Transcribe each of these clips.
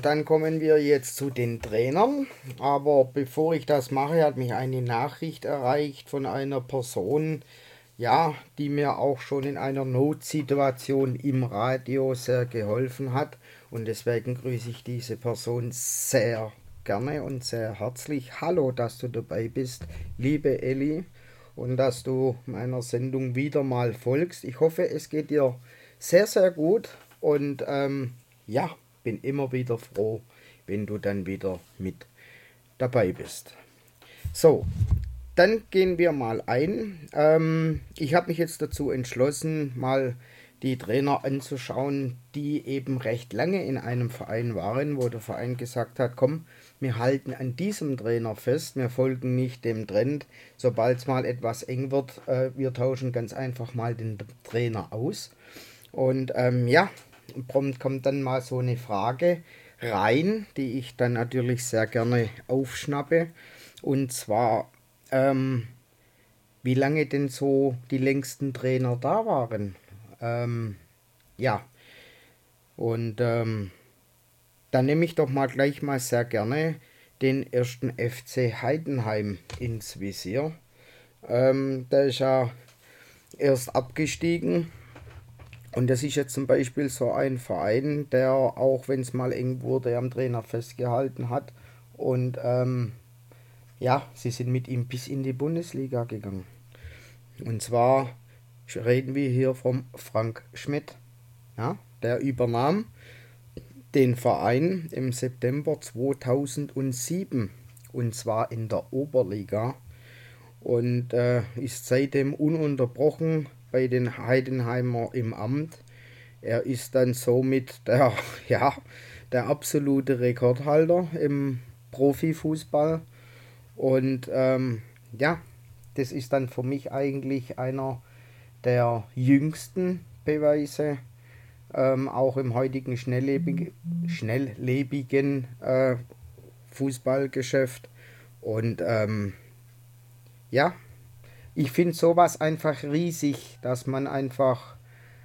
dann kommen wir jetzt zu den Trainern. Aber bevor ich das mache, hat mich eine Nachricht erreicht von einer Person, ja, die mir auch schon in einer Notsituation im Radio sehr geholfen hat. Und deswegen grüße ich diese Person sehr gerne und sehr herzlich. Hallo, dass du dabei bist, liebe Elli, und dass du meiner Sendung wieder mal folgst. Ich hoffe, es geht dir sehr, sehr gut und ja, bin immer wieder froh, wenn du dann wieder mit dabei bist. So, dann gehen wir mal ein. Ich habe mich jetzt dazu entschlossen, mal die Trainer anzuschauen, die eben recht lange in einem Verein waren, wo der Verein gesagt hat, komm, wir halten an diesem Trainer fest, wir folgen nicht dem Trend, sobald es mal etwas eng wird, wir tauschen ganz einfach mal den Trainer aus. Und ja, prompt kommt dann mal so eine Frage rein, die ich dann natürlich sehr gerne aufschnappe. Und zwar, wie lange denn so die längsten Trainer da waren. Ja, und dann nehme ich doch mal gleich mal sehr gerne den ersten FC Heidenheim ins Visier. Der ist ja erst abgestiegen. Und das ist jetzt zum Beispiel so ein Verein, der auch wenn es mal eng wurde, am Trainer festgehalten hat. Und ja, sie sind mit ihm bis in die Bundesliga gegangen. Und zwar reden wir hier vom Frank Schmidt. Ja, der übernahm den Verein im September 2007 und zwar in der Oberliga und ist seitdem ununterbrochen bei den Heidenheimer im Amt. Er ist dann somit der, ja, der absolute Rekordhalter im Profifußball und ja, das ist dann für mich eigentlich einer der jüngsten Beweise, auch im heutigen schnelllebigen Fußballgeschäft. Und ja, ich finde sowas einfach riesig, dass man einfach,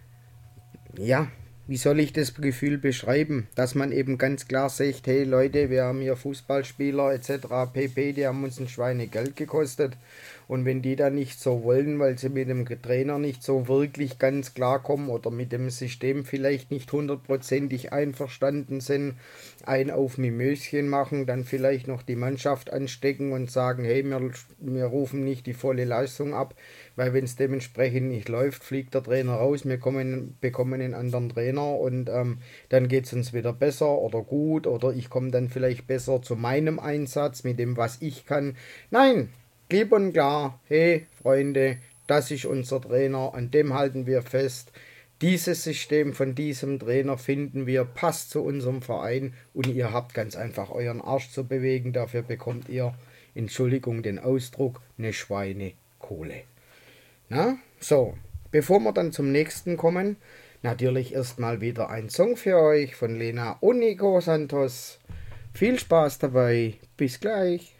ja, wie soll ich das Gefühl beschreiben, dass man eben ganz klar sagt, hey Leute, wir haben hier Fußballspieler etc. pp, die haben uns ein Schweinegeld gekostet und wenn die dann nicht so wollen, weil sie mit dem Trainer nicht so wirklich ganz klar kommen oder mit dem System vielleicht nicht hundertprozentig einverstanden sind, ein auf Mimöschen machen, dann vielleicht noch die Mannschaft anstecken und sagen, hey, wir rufen nicht die volle Leistung ab, weil wenn es dementsprechend nicht läuft, fliegt der Trainer raus, bekommen einen anderen Trainer und dann geht es uns wieder besser oder gut oder ich komme dann vielleicht besser zu meinem Einsatz mit dem, was ich kann. Nein, klipp und klar, hey Freunde, das ist unser Trainer, an dem halten wir fest. Dieses System von diesem Trainer finden wir, passt zu unserem Verein und ihr habt ganz einfach euren Arsch zu bewegen. Dafür bekommt ihr, Entschuldigung den Ausdruck, eine Schweinekohle. Na, so, bevor wir dann zum nächsten kommen, natürlich erstmal wieder ein Song für euch von Lena und Nico Santos. Viel Spaß dabei, bis gleich.